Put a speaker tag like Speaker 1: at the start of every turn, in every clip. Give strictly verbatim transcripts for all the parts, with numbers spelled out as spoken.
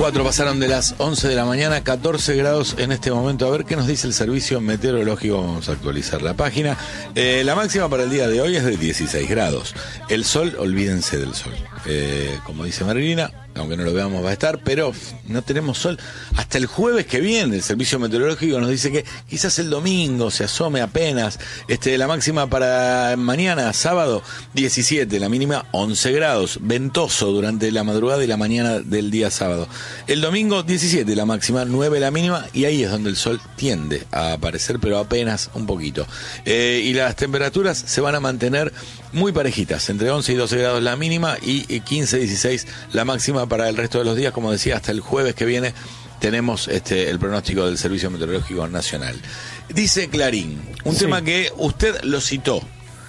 Speaker 1: Cuatro pasaron de las once de la mañana, catorce grados en este momento. A ver qué nos dice el servicio meteorológico. Vamos a actualizar la página. Eh, la máxima para el día de hoy es de dieciséis grados. El sol, olvídense del sol. Eh, como dice Marilina, aunque no lo veamos va a estar, pero no tenemos sol hasta el jueves que viene. El servicio meteorológico nos dice que quizás el domingo se asome apenas. Este, la máxima para mañana, sábado, diecisiete, la mínima once grados, ventoso durante la madrugada y la mañana del día sábado. El domingo, diecisiete, la máxima, nueve la mínima, y ahí es donde el sol tiende a aparecer, pero apenas un poquito. Eh, y las temperaturas se van a mantener muy parejitas, entre once y doce grados la mínima y quince, dieciséis la máxima para el resto de los días. Como decía, hasta el jueves que viene tenemos este el pronóstico del Servicio Meteorológico Nacional. Dice Clarín, un sí. tema que usted lo citó.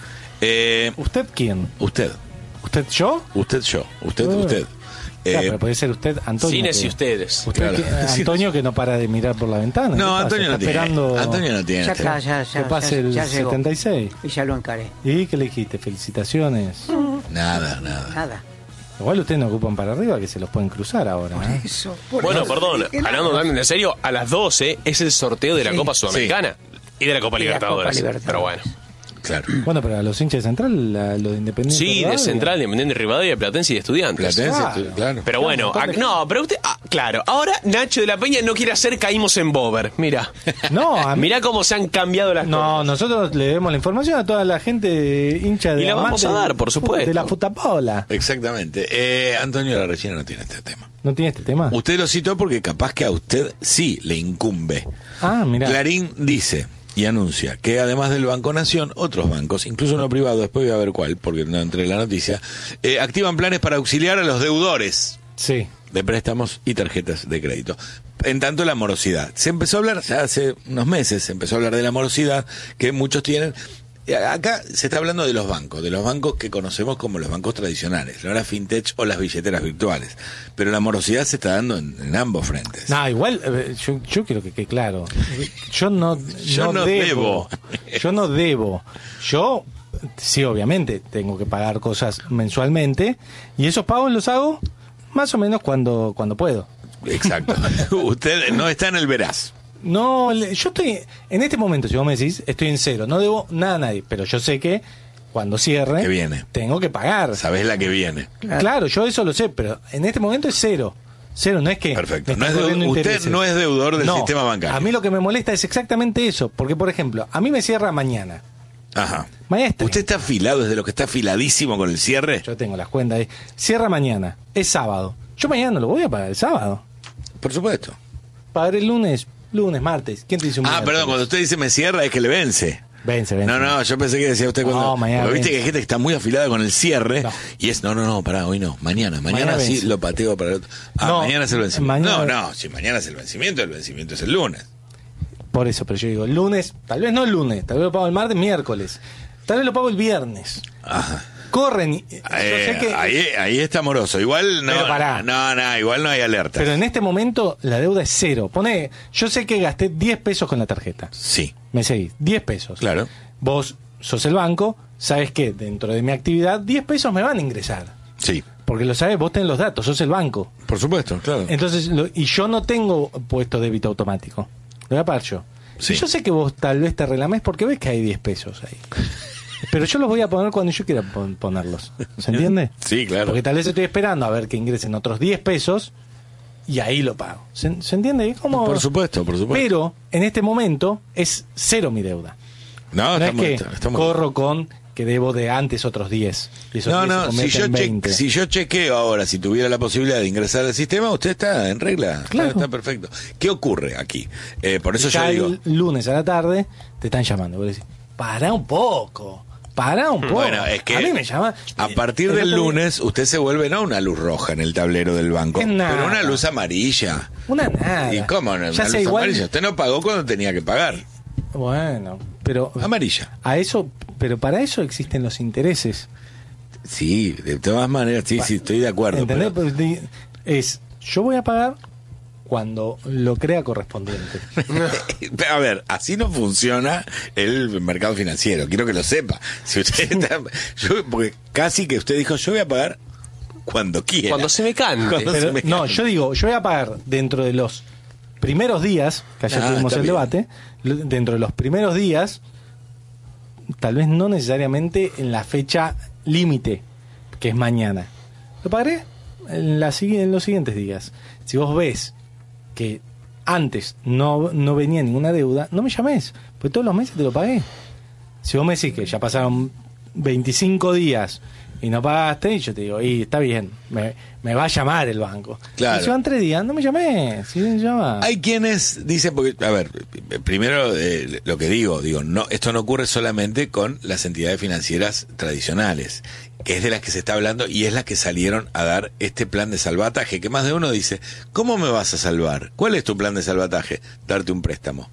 Speaker 1: Eh,
Speaker 2: ¿Usted quién?
Speaker 1: Usted.
Speaker 2: ¿Usted yo?
Speaker 1: Usted yo. Usted, uh. usted.
Speaker 2: Claro,
Speaker 1: eh,
Speaker 2: pero puede ser usted, Antonio.
Speaker 3: Cines
Speaker 2: que,
Speaker 3: y ustedes.
Speaker 2: Usted
Speaker 1: claro.
Speaker 2: que, Antonio que no para de mirar por la ventana.
Speaker 1: No, Antonio no, tiene,
Speaker 2: esperando
Speaker 1: Antonio no tiene.
Speaker 4: Ya acá, ya, ya,
Speaker 2: que pase
Speaker 4: ya,
Speaker 2: el
Speaker 4: ya llegó.
Speaker 2: setenta y seis.
Speaker 4: Y ya lo encaré.
Speaker 2: ¿Y qué le dijiste? Felicitaciones.
Speaker 1: Nada, nada.
Speaker 4: Nada.
Speaker 2: Igual ustedes no ocupan para arriba, que se los pueden cruzar ahora.
Speaker 4: Por
Speaker 2: ¿eh?
Speaker 4: eso, por
Speaker 3: Bueno,
Speaker 4: eso.
Speaker 3: perdón, hablando también en serio, a las doce es el sorteo de la
Speaker 4: Sí.
Speaker 3: Copa Sudamericana y de la Copa
Speaker 4: Y la Copa
Speaker 3: Libertadores.
Speaker 4: Libertadores.
Speaker 3: Pero bueno.
Speaker 1: Claro.
Speaker 2: Bueno, pero a los hinchas de Central, a los de Independiente.
Speaker 3: Sí, de
Speaker 2: Rivadavia.
Speaker 3: Central, de Independiente Rivadavia, Platense y de Estudiantes.
Speaker 1: Platense,
Speaker 2: Claro.
Speaker 1: tú- claro.
Speaker 3: Pero bueno,
Speaker 2: Claro,
Speaker 3: ac- no, pero usted, ah, claro, ahora Nacho de la Peña no quiere hacer caímos en Bober, mira.
Speaker 2: No, a mí-
Speaker 3: Mirá cómo se han cambiado las
Speaker 2: No,
Speaker 3: cosas.
Speaker 2: nosotros le demos la información a toda la gente hincha de
Speaker 3: Y la vamos
Speaker 2: amante
Speaker 3: a dar,
Speaker 2: del-
Speaker 3: por supuesto.
Speaker 2: de la futapola.
Speaker 1: Exactamente. Eh, Antonio Larrechina no tiene este tema.
Speaker 2: ¿No tiene este tema?
Speaker 1: Usted lo citó porque capaz que a usted sí le incumbe.
Speaker 2: Ah, mira.
Speaker 1: Clarín dice y anuncia que además del Banco Nación, otros bancos, incluso uno privado, después voy a ver cuál, porque no entré en la noticia, eh, activan planes para auxiliar a los deudores
Speaker 2: Sí.
Speaker 1: de préstamos y tarjetas de crédito. En tanto, la morosidad. Se empezó a hablar, ya hace unos meses, se empezó a hablar de la morosidad que muchos tienen. Eh, Acá se está hablando de los bancos, de los bancos que conocemos como los bancos tradicionales, ahora fintech o las billeteras virtuales. Pero la morosidad se está dando en, en ambos frentes.
Speaker 2: No, igual, eh, yo, yo quiero que quede claro. Yo no,
Speaker 1: Yo no debo.
Speaker 2: Yo no debo. Yo, sí, obviamente, tengo que pagar cosas mensualmente. Y esos pagos los hago más o menos cuando, cuando puedo.
Speaker 1: Exacto. Usted no está en el veraz.
Speaker 2: No, le- yo estoy, en este momento, si vos me decís, estoy en cero. No debo nada a nadie. Pero yo sé que cuando cierre,
Speaker 1: Que viene.
Speaker 2: tengo que pagar.
Speaker 1: Sabés la que viene.
Speaker 2: Claro. yo eso lo sé, pero en este momento es cero. Cero, no es que...
Speaker 1: Perfecto.
Speaker 2: me
Speaker 1: No
Speaker 2: están
Speaker 1: es deu-
Speaker 2: corriendo
Speaker 1: usted
Speaker 2: intereses.
Speaker 1: no es deudor del
Speaker 2: No,
Speaker 1: sistema bancario.
Speaker 2: A mí lo que me molesta es exactamente eso. Porque, por ejemplo, a mí me cierra mañana.
Speaker 1: Ajá.
Speaker 2: Mañana es
Speaker 1: ¿Usted está afilado desde lo que está afiladísimo con el cierre?
Speaker 2: Yo tengo las cuentas ahí. Cierra mañana, es sábado. Yo mañana no lo voy a pagar el sábado.
Speaker 1: Por supuesto.
Speaker 2: Pagaré el lunes, lunes, martes. ¿Quién te dice un
Speaker 1: Ah,
Speaker 2: miércoles?
Speaker 1: perdón, cuando usted dice me cierra es que le vence.
Speaker 2: Vence, vence.
Speaker 1: No, no, yo pensé que decía usted cuando...
Speaker 2: No, mañana
Speaker 1: porque viste
Speaker 2: vence.
Speaker 1: que hay gente que está muy afilada con el cierre
Speaker 2: No.
Speaker 1: y es, no, no, no, pará, hoy no, mañana, mañana,
Speaker 2: Mañana
Speaker 1: sí
Speaker 2: vence.
Speaker 1: lo pateo para el otro. Ah,
Speaker 2: No,
Speaker 1: mañana es el vencimiento.
Speaker 2: mañana-
Speaker 1: No, no, si mañana es el vencimiento, el vencimiento es el lunes.
Speaker 2: Por eso, pero yo digo, el lunes, tal vez no el lunes, tal vez lo pago el martes, miércoles. Tal vez lo pago el viernes.
Speaker 1: Ajá.
Speaker 2: Corren. y- yo
Speaker 1: Eh,
Speaker 2: sé que,
Speaker 1: ahí, ahí está amoroso. Igual no,
Speaker 2: Pero pará.
Speaker 1: no, no, igual no hay alerta.
Speaker 2: pero en este momento la deuda es cero. Pone, yo sé que gasté diez pesos con la tarjeta.
Speaker 1: Sí,
Speaker 2: Me seguís, diez pesos.
Speaker 1: claro.
Speaker 2: Vos sos el banco, sabes que dentro de mi actividad diez pesos me van a ingresar.
Speaker 1: Sí,
Speaker 2: Porque lo sabes, vos tenés los datos, sos el banco.
Speaker 1: por supuesto, claro.
Speaker 2: Entonces, lo- y yo no tengo puesto débito automático. Lo voy a pagar yo.
Speaker 1: Sí.
Speaker 2: Y yo sé que vos tal vez te reclamés porque ves que hay diez pesos ahí. Pero yo los voy a poner cuando yo quiera pon- ponerlos. ¿Se entiende?
Speaker 1: Sí, claro.
Speaker 2: Porque tal vez estoy esperando a ver que ingresen otros diez pesos y ahí lo pago. ¿Se, se entiende? Es como...
Speaker 1: Por supuesto, por supuesto.
Speaker 2: Pero en este momento es cero mi deuda.
Speaker 1: No,
Speaker 2: No
Speaker 1: está
Speaker 2: es
Speaker 1: muy-
Speaker 2: que
Speaker 1: está- está muy-
Speaker 2: corro con que debo de antes otros diez. Y esos
Speaker 1: No,
Speaker 2: diez se
Speaker 1: no, si
Speaker 2: convierten
Speaker 1: yo,
Speaker 2: en
Speaker 1: che-
Speaker 2: veinte.
Speaker 1: si yo chequeo ahora, si tuviera la posibilidad de ingresar al sistema, usted está en regla.
Speaker 2: Claro.
Speaker 1: Está, está perfecto. ¿Qué ocurre aquí? Eh, por eso
Speaker 2: Ya
Speaker 1: yo digo...
Speaker 2: el lunes a la tarde te están llamando. Vos decís, pará un poco. Pará un poco.
Speaker 1: Bueno, es que
Speaker 2: a mí me llama.
Speaker 1: a partir
Speaker 2: el
Speaker 1: del
Speaker 2: otro día-
Speaker 1: lunes usted se vuelve no una luz roja en el tablero del banco,
Speaker 2: Es nada.
Speaker 1: pero una luz amarilla.
Speaker 2: Una nada.
Speaker 1: ¿Y cómo no? Una
Speaker 2: Ya
Speaker 1: luz
Speaker 2: sé, igual-
Speaker 1: amarilla. Usted no pagó cuando tenía que pagar.
Speaker 2: Bueno, pero
Speaker 1: Amarilla.
Speaker 2: a eso, pero para eso existen los intereses.
Speaker 1: Sí, de todas maneras, sí, sí, estoy de acuerdo.
Speaker 2: ¿Entendés?
Speaker 1: pero-
Speaker 2: Pues, di- es, yo voy a pagar cuando lo crea correspondiente.
Speaker 1: A ver, así no funciona el mercado financiero. Quiero que lo sepa. Si usted está, yo- porque casi que usted dijo, yo voy a pagar cuando quiera.
Speaker 3: Cuando se me cante.
Speaker 1: Cuando
Speaker 2: Pero,
Speaker 1: se me
Speaker 2: no,
Speaker 1: cante.
Speaker 2: yo digo, yo voy a pagar dentro de los primeros días, que ayer
Speaker 1: Ah,
Speaker 2: tuvimos
Speaker 1: está
Speaker 2: el
Speaker 1: bien.
Speaker 2: debate, lo- dentro de los primeros días, tal vez no necesariamente en la fecha límite, que es mañana. Lo pagaré en, la, sigui- en los siguientes días. Si vos ves que antes no, no venía ninguna deuda, no me llames, pues todos los meses te lo pagué. Si vos me decís que ya pasaron veinticinco días y no pagaste, y yo te digo, y está bien, me, me va a llamar el banco.
Speaker 1: Claro.
Speaker 2: Y si van tres días, no me llamé, si me llama.
Speaker 1: Hay quienes dicen, porque, a ver, primero eh, lo que digo, digo, no, esto no ocurre solamente con las entidades financieras tradicionales, que es de las que se está hablando y es las que salieron a dar este plan de salvataje, que más de uno dice, ¿cómo me vas a salvar? ¿Cuál es tu plan de salvataje? Darte un préstamo.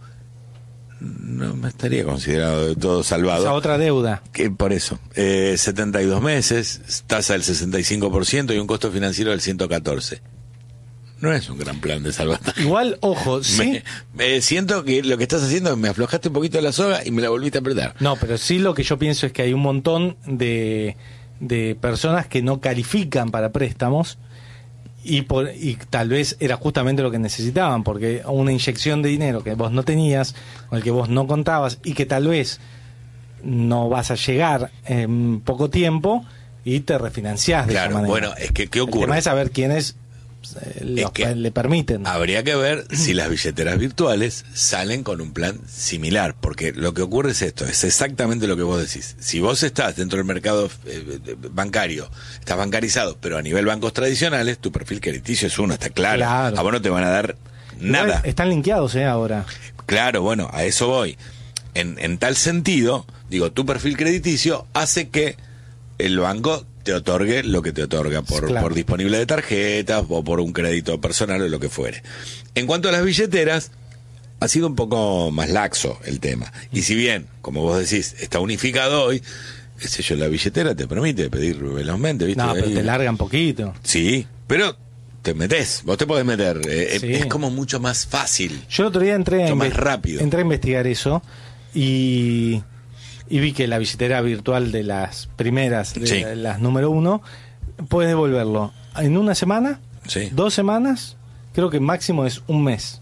Speaker 1: No me estaría considerado de todo salvado.
Speaker 2: Esa otra deuda.
Speaker 1: Que por eso, eh, setenta y dos meses, tasa del sesenta y cinco por ciento y un costo financiero del ciento catorce. No es un gran plan de salvataje.
Speaker 2: Igual, ojo, sí.
Speaker 1: Me, me siento que lo que estás haciendo es me aflojaste un poquito la soga y me la volviste a apretar.
Speaker 2: No, pero sí lo que yo pienso es que hay un montón de, de personas que no califican para préstamos y, por, y tal vez era justamente lo que necesitaban, porque una inyección de dinero que vos no tenías, con el que vos no contabas y que tal vez no vas a llegar en poco tiempo y te refinanciás de
Speaker 1: Claro,
Speaker 2: esa manera.
Speaker 1: bueno, es que ¿qué
Speaker 2: El
Speaker 1: ocurre?
Speaker 2: tema es saber quiénes eh, los
Speaker 1: que
Speaker 2: le permiten.
Speaker 1: Habría que ver si las billeteras virtuales salen con un plan similar, porque lo que ocurre es esto, es exactamente lo que vos decís. Si vos estás dentro del mercado eh, bancario, estás bancarizado, pero a nivel bancos tradicionales, tu perfil crediticio es uno, está claro.
Speaker 2: Claro.
Speaker 1: A vos no te van a dar nada.
Speaker 2: Igual están linkeados, ¿eh? Ahora.
Speaker 1: Claro, bueno, a eso voy. En, en tal sentido, digo, tu perfil crediticio hace que el banco te otorgue lo que te otorga por,
Speaker 2: Claro.
Speaker 1: por disponible de tarjetas o por un crédito personal o lo que fuere. En cuanto a las billeteras, ha sido un poco más laxo el tema. Y si bien, como vos decís, está unificado hoy, qué sé yo, la billetera te permite pedir velozmente, ¿viste?
Speaker 2: No, pero
Speaker 1: Ahí-
Speaker 2: te largan poquito.
Speaker 1: Sí, pero te metés, vos te podés meter. eh,
Speaker 2: Sí.
Speaker 1: Es como mucho más fácil.
Speaker 2: Yo el otro día entré a,
Speaker 1: Mucho más
Speaker 2: inve-
Speaker 1: rápido.
Speaker 2: entré a investigar eso y, y vi que la billetera virtual de las primeras, de
Speaker 1: Sí.
Speaker 2: la- las número uno, puedes devolverlo en una semana,
Speaker 1: Sí.
Speaker 2: dos semanas, creo que máximo es un mes.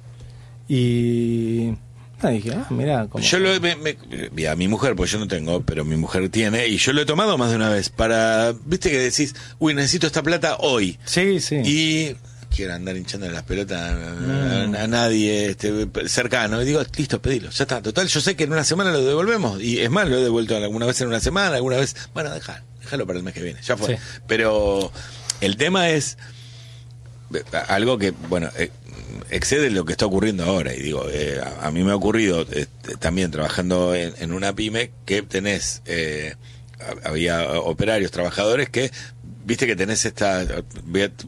Speaker 2: Y ah, dije, ah, mira, como...
Speaker 1: Yo lo he, me, me- vi a mi mujer, pues yo no tengo, pero mi mujer tiene, y yo lo he tomado más de una vez para, viste que decís, uy, necesito esta plata hoy.
Speaker 2: Sí, sí.
Speaker 1: Y quiero andar hinchando las pelotas a, a- a nadie este, cercano. Y digo, listo, pedilo, ya está. Total, yo sé que en una semana lo devolvemos. Y es más, lo he devuelto alguna vez en una semana, alguna vez. Bueno, déjalo, déjalo para el mes que viene, ya fue.
Speaker 2: Sí.
Speaker 1: Pero el tema es eh, algo que, bueno, eh, excede lo que está ocurriendo ahora. Y digo, eh, a, a mí me ha ocurrido eh, también trabajando en, en una pyme que tenés, eh, ha- había operarios, trabajadores que, viste que tenés esta, voy a-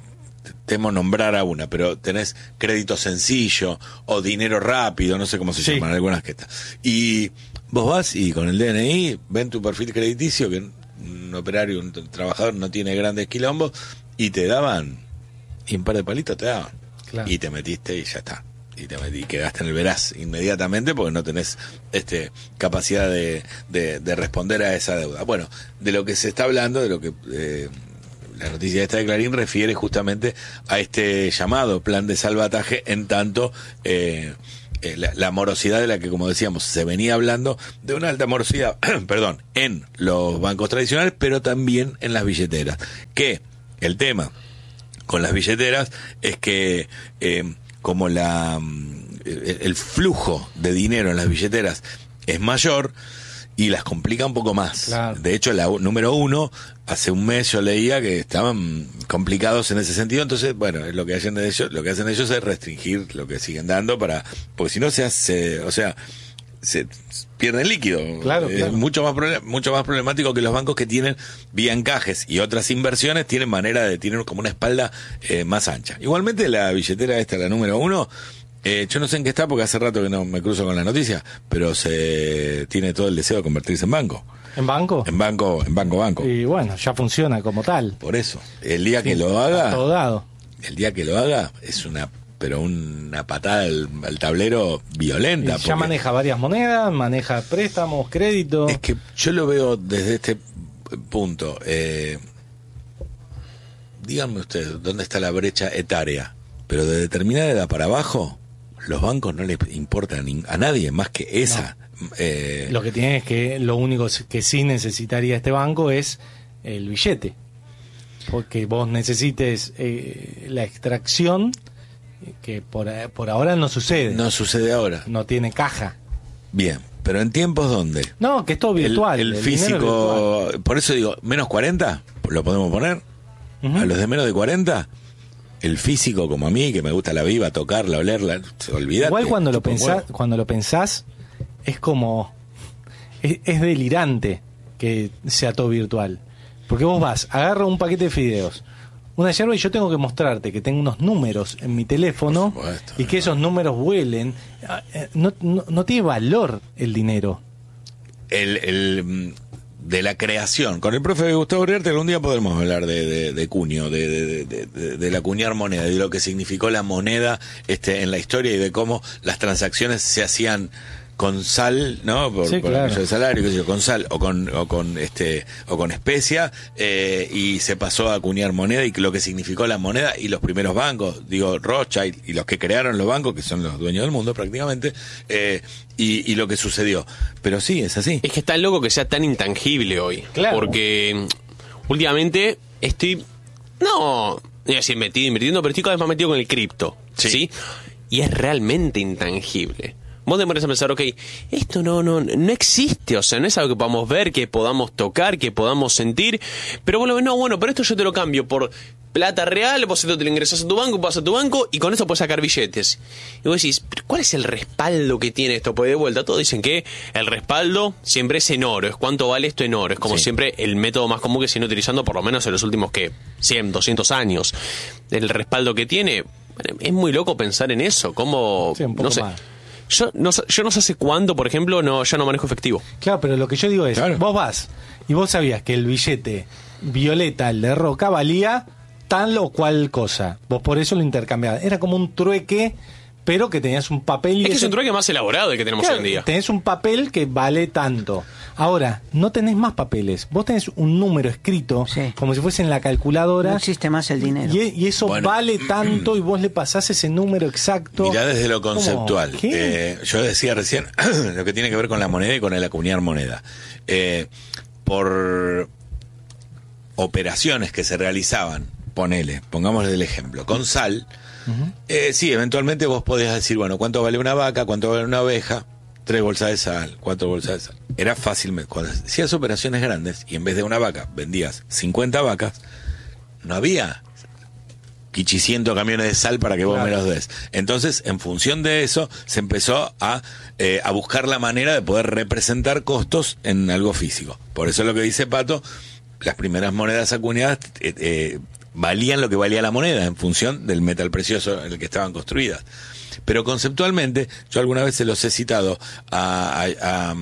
Speaker 1: temo nombrar a una, pero tenés crédito sencillo o dinero rápido, no sé cómo se
Speaker 2: Sí.
Speaker 1: llaman algunas que están. Y vos vas y con el D N I ven tu perfil crediticio, que un operario, un trabajador no tiene grandes quilombos, y te daban, y un par de palitos te daban.
Speaker 2: Claro.
Speaker 1: Y te metiste y ya está. Y te metí, y quedaste en el veraz inmediatamente porque no tenés este capacidad de, de, de responder a esa deuda. Bueno, de lo que se está hablando, de lo que eh, la noticia esta de Clarín refiere justamente a este llamado plan de salvataje, en tanto eh, eh, la, la morosidad de la que, como decíamos, se venía hablando, de una alta morosidad, perdón, en los bancos tradicionales, pero también en las billeteras. Que el tema con las billeteras es que eh, como la el, el flujo de dinero en las billeteras es mayor y las complica un poco más.
Speaker 2: Claro.
Speaker 1: De hecho, la u- número uno, hace un mes yo leía que estaban complicados en ese sentido, entonces, bueno, lo que hacen ellos, lo que hacen ellos es restringir lo que siguen dando para, porque si no se hace, o sea, se pierden líquido.
Speaker 2: Claro,
Speaker 1: es
Speaker 2: claro.
Speaker 1: mucho más proble- mucho más problemático que los bancos que tienen vía encajes y otras inversiones tienen manera de tener como una espalda eh, más ancha. Igualmente la billetera esta, la número uno, eh, yo no sé en qué está porque hace rato que no me cruzo con la noticia, pero se tiene todo el deseo de convertirse en banco,
Speaker 2: ¿En banco?
Speaker 1: en banco, en banco banco.
Speaker 2: Y bueno, ya funciona como tal.
Speaker 1: Por eso, el día que
Speaker 2: Sí,
Speaker 1: lo
Speaker 2: a
Speaker 1: haga,
Speaker 2: todo dado.
Speaker 1: el día que lo haga es una pero una patada al, al tablero violenta.
Speaker 2: Y ya
Speaker 1: porque-
Speaker 2: maneja varias monedas, maneja préstamos, crédito.
Speaker 1: Es que yo lo veo desde este punto. Eh, díganme ustedes, ¿dónde está la brecha etaria? Pero de determinada edad para abajo, los bancos no les importan a nadie más que esa. No. Eh,
Speaker 2: lo que tiene es que lo único que sí necesitaría este banco es el billete. Porque vos necesites eh, la extracción, que por, por ahora no sucede.
Speaker 1: No sucede ahora.
Speaker 2: No tiene caja.
Speaker 1: Bien, pero en tiempos ¿dónde?
Speaker 2: No, que es todo virtual.
Speaker 1: El, el,
Speaker 2: el
Speaker 1: físico, por eso digo, menos cuarenta, ¿lo podemos poner? Uh-huh. A los de menos de cuarenta, el físico como a mí, que me gusta la viva, tocarla, olerla, olvídate.
Speaker 2: Igual cuando lo pensás, cuando lo pensás, es como, es, es delirante que sea todo virtual. Porque vos vas, agarra un paquete de fideos, una yerba, y yo tengo que mostrarte que tengo unos números en mi teléfono supuesto, y que esos números vuelen. No, no, no tiene valor el dinero.
Speaker 1: El, el de la creación. Con el profe Gustavo Uriarte algún día podremos hablar de, de, de cuño, de, de, de, de, de la acuñar moneda, de lo que significó la moneda este, en la historia y de cómo las transacciones se hacían con sal, ¿no? Por,
Speaker 2: sí,
Speaker 1: por
Speaker 2: claro.
Speaker 1: el precio del salario, qué sé yo, con sal o con o con este o con especia, eh, y se pasó a acuñar moneda y lo que significó la moneda y los primeros bancos, digo Rothschild y los que crearon los bancos, que son los dueños del mundo prácticamente, eh, y, y lo que sucedió. Pero sí, es así.
Speaker 3: Es que es tan loco que sea tan intangible hoy.
Speaker 2: Claro.
Speaker 3: Porque últimamente estoy, no, no voy a decir metido, invirtiendo, pero estoy cada vez más metido con el cripto, ¿sí? ¿sí? Y es realmente intangible. Vos te pones a pensar, ok, esto no, no, no existe, o sea, no es algo que podamos ver, que podamos tocar, que podamos sentir, pero vos lo ves, no, bueno, pero esto yo te lo cambio por plata real, vos esto te lo ingresás a tu banco, vas a tu banco y con esto puedes sacar billetes. Y vos decís, ¿pero cuál es el respaldo que tiene esto? Pues de vuelta, todos dicen que el respaldo siempre es en oro, es cuánto vale esto en oro, es como sí. siempre el método más común que se viene utilizando por lo menos en los últimos, ¿qué? cien, doscientos años. El respaldo que tiene, es muy loco pensar en eso, como,
Speaker 2: sí, un poco
Speaker 3: no sé...
Speaker 2: más.
Speaker 3: Yo no, yo no sé hace cuándo, por ejemplo, no ya no manejo efectivo.
Speaker 2: Claro, pero lo que yo digo es,
Speaker 1: claro.
Speaker 2: vos vas y vos sabías que el billete violeta, el de Roca, valía tal o cual cosa. Vos por eso lo intercambiabas. Era como un trueque, pero que tenías un papel... Y
Speaker 3: es que
Speaker 2: ese...
Speaker 3: es un trueque más elaborado el que tenemos
Speaker 2: claro,
Speaker 3: hoy en día.
Speaker 2: Tenés un papel que vale tanto. Ahora, no tenés más papeles. Vos tenés un número escrito, sí. como si fuese en la calculadora.
Speaker 4: No existe más el dinero.
Speaker 2: Y, y eso bueno, vale tanto y vos le pasás ese número exacto.
Speaker 1: Mirá desde lo conceptual. Eh, yo decía recién lo que tiene que ver con la moneda y con el acuñar moneda. Eh, por operaciones que se realizaban, ponele, pongámosle el ejemplo, con sal, uh-huh. eh, sí, eventualmente vos podías decir, bueno, ¿cuánto vale una vaca? ¿Cuánto vale una oveja? Tres bolsas de sal, cuatro bolsas de sal. Era fácil, cuando hacías operaciones grandes y en vez de una vaca vendías cincuenta vacas, no había quichicientos camiones de sal para que vos claro. me los des. Entonces, en función de eso, se empezó a, eh, a buscar la manera de poder representar costos en algo físico. Por eso es lo que dice Pato, las primeras monedas acuñadas eh, eh, valían lo que valía la moneda en función del metal precioso en el que estaban construidas. Pero conceptualmente, yo alguna vez se los he citado a, a,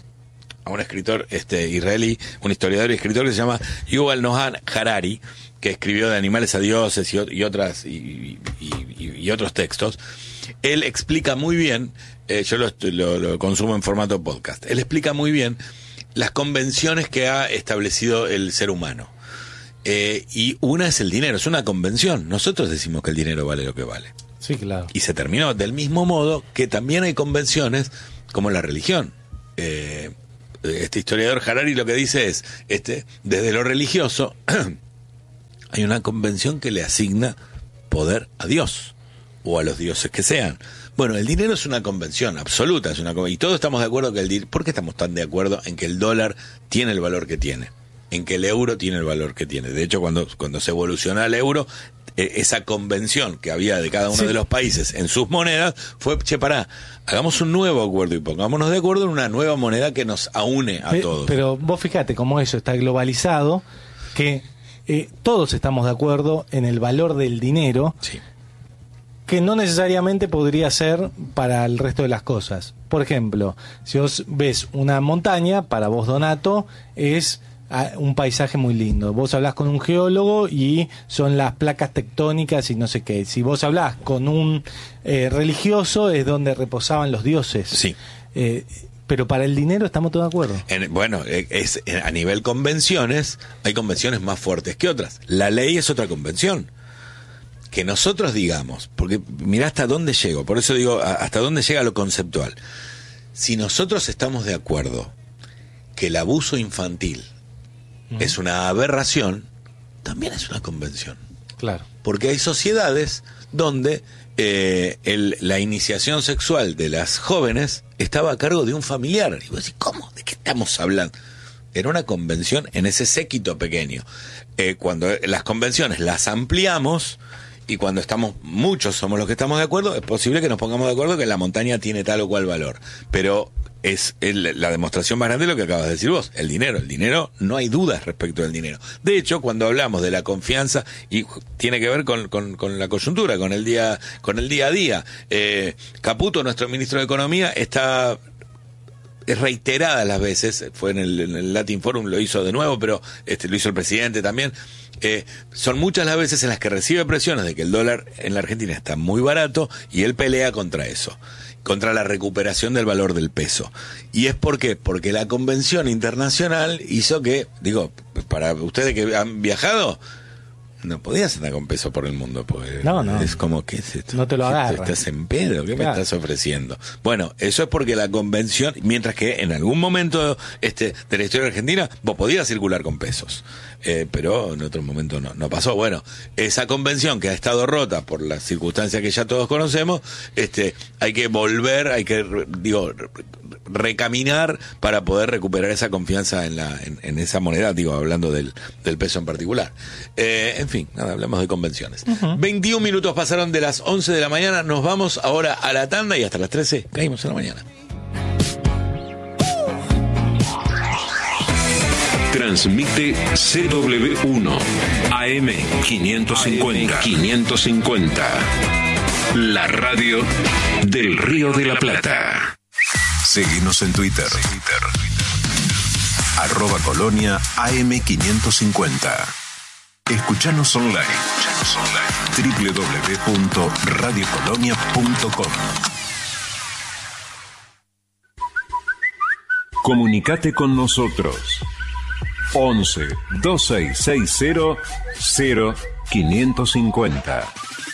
Speaker 1: a un escritor este israelí, un historiador y escritor que se llama Yuval Noah Harari, que escribió De animales a dioses y, y otras y, y, y, y otros textos. Él explica muy bien, eh, yo lo, lo, lo consumo en formato podcast, él explica muy bien las convenciones que ha establecido el ser humano. Eh, y una es el dinero, es una convención. Nosotros decimos que el dinero vale lo que vale.
Speaker 2: Sí, claro.
Speaker 1: Y se terminó del mismo modo que también hay convenciones como la religión. Eh, este historiador Harari lo que dice es, este, desde lo religioso hay una convención que le asigna poder a Dios o a los dioses que sean. Bueno, el dinero es una convención absoluta, es una y todos estamos de acuerdo que el dinero, ¿por qué estamos tan de acuerdo en que el dólar tiene el valor que tiene? En que el euro tiene el valor que tiene. De hecho, cuando, cuando se evoluciona el euro, eh, esa convención que había de cada uno sí. de los países en sus monedas fue, che, pará, hagamos un nuevo acuerdo y pongámonos de acuerdo en una nueva moneda que nos aúne a
Speaker 2: Pe-
Speaker 1: todos.
Speaker 2: Pero vos fíjate cómo eso está globalizado, que eh, todos estamos de acuerdo en el valor del dinero,
Speaker 1: sí.
Speaker 2: que no necesariamente podría ser para el resto de las cosas. Por ejemplo, si vos ves una montaña, para vos, Donato, es un paisaje muy lindo. Vos hablás con un geólogo y son las placas tectónicas y no sé qué. Si vos hablás con un eh, religioso, es donde reposaban los dioses.
Speaker 1: Sí.
Speaker 2: Eh, Pero para el dinero estamos todos de acuerdo.
Speaker 1: En, bueno, es, a nivel convenciones, hay convenciones más fuertes que otras. La ley es otra convención. Que nosotros digamos, porque mirá hasta dónde llego, por eso digo, hasta dónde llega lo conceptual. Si nosotros estamos de acuerdo que el abuso infantil uh-huh. es una aberración, también es una convención.
Speaker 2: Claro. Porque
Speaker 1: hay sociedades donde eh, el, la iniciación sexual de las jóvenes estaba a cargo de un familiar. Y vos decís, ¿cómo? ¿De qué estamos hablando? Era una convención en ese séquito pequeño. Eh, cuando las convenciones las ampliamos, y cuando estamos, muchos somos los que estamos de acuerdo, es posible que nos pongamos de acuerdo que la montaña tiene tal o cual valor. Pero es el, la demostración más grande de lo que acabas de decir vos, el dinero. El dinero, no hay dudas respecto del dinero. De hecho, cuando hablamos de la confianza, y tiene que ver con, con, con la coyuntura, con el día, con el día a día, eh, Caputo, nuestro ministro de Economía, está... es reiterada las veces, fue en el, en el Latin Forum, lo hizo de nuevo, pero este lo hizo el presidente también. Eh, son muchas las veces en las que recibe presiones de que el dólar en la Argentina está muy barato y él pelea contra eso, contra la recuperación del valor del peso. ¿Y es por qué? Porque la convención internacional hizo que, digo, para ustedes que han viajado, no podías andar con peso por el mundo, porque
Speaker 2: no, no.
Speaker 1: es como, ¿qué es esto?
Speaker 2: No te lo agarras.
Speaker 1: ¿Estás en pedo? ¿Qué
Speaker 2: claro.
Speaker 1: me estás ofreciendo? Bueno, eso es porque la convención, mientras que en algún momento este de la historia argentina, vos podías circular con pesos, eh, pero en otro momento no, no pasó. Bueno, esa convención que ha estado rota por las circunstancias que ya todos conocemos, este, hay que volver, hay que, digo, recaminar para poder recuperar esa confianza en la en, en esa moneda, digo, hablando del, del peso en particular. Eh, en fin, nada, hablamos de convenciones. Uh-huh. veintiún minutos pasaron de las once de la mañana, nos vamos ahora a la tanda y hasta las trece caímos en la mañana.
Speaker 4: Transmite C W uno A M quinientos cincuenta. quinientos cincuenta. La radio del Río de la Plata. Seguinos en Twitter. Arroba Colonia A M quinientos cincuenta. Escuchanos online. doble u doble u doble u punto radio colonia punto com. Comunicate con nosotros. once, dos seis seis cero, cero quinientos cincuenta.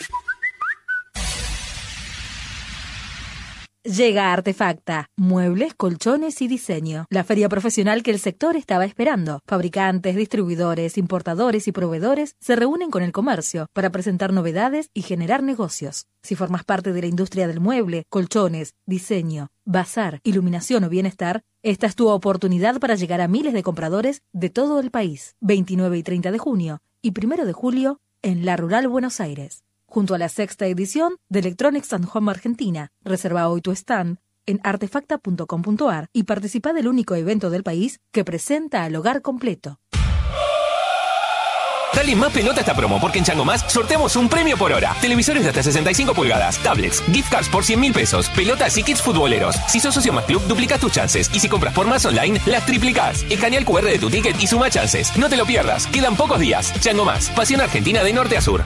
Speaker 5: Llega Artefacta, muebles, colchones y diseño. La feria profesional que el sector estaba esperando. Fabricantes, distribuidores, importadores y proveedores se reúnen con el comercio para presentar novedades y generar negocios. Si formas parte de la industria del mueble, colchones, diseño, bazar, iluminación o bienestar, esta es tu oportunidad para llegar a miles de compradores de todo el país. veintinueve y treinta de junio y primero de julio en La Rural, Buenos Aires. Junto a la sexta edición de Electronics and Home Argentina. Reserva hoy tu stand en artefacta punto com punto a r y participa del único evento del país que presenta al hogar completo.
Speaker 6: Dale más pelota a esta promo, porque en Chango Más sorteamos un premio por hora. Televisores de hasta sesenta y cinco pulgadas, tablets, gift cards por cien mil pesos, pelotas y kits futboleros. Si sos socio Más Club, duplicás tus chances. Y si compras por Más Online, las triplicás. Escanea el cu erre de tu ticket y suma chances. No te lo pierdas, quedan pocos días. Chango Más, pasión argentina de norte a sur.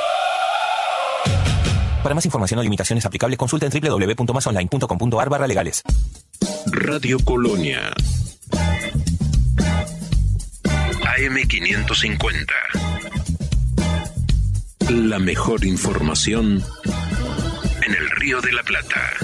Speaker 6: Para más información o limitaciones aplicables, consulta en doble u doble u doble u punto más online punto com punto a r barra legales.
Speaker 4: Radio Colonia A M quinientos cincuenta. La mejor información en el Río de la Plata.